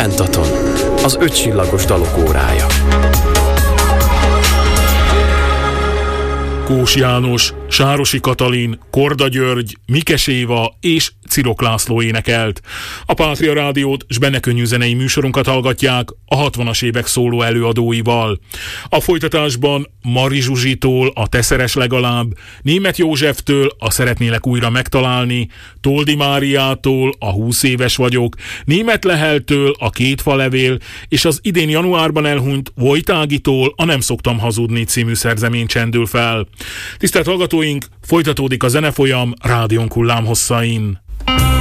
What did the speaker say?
Pentaton, az 5 csillagos dalok órája. Kós János, Sárosi Katalin, Korda György, Mikes Éva és Cirok László énekelt. A Pátria Rádiót s benne könnyű zenei műsorunkat hallgatják a 60-as évek szóló előadóival. A folytatásban Mari Zsuzsitól a Te szeres legalább, Németh Józseftől a Szeretnélek újra megtalálni, Toldi Máriától a 20 éves vagyok, Németh Leheltől a Két falevél, és az idén januárban elhunyt Vojt Ágitól a Nem szoktam hazudni című szerzemény csendül fel. Tisztelt hallgatóink, folytatódik a zenefolyam rádiónk hullámhosszain.